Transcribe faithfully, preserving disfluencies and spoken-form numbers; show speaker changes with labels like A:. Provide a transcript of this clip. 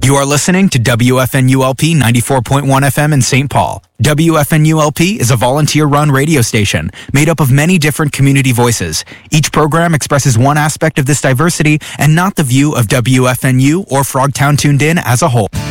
A: You are listening to W F N U L P ninety-four point one F M in Saint Paul. W F N U L P is a volunteer-run radio station made up of many different community voices. Each program expresses one aspect of this diversity and not the view of W F N U or Frogtown Tuned In as a whole.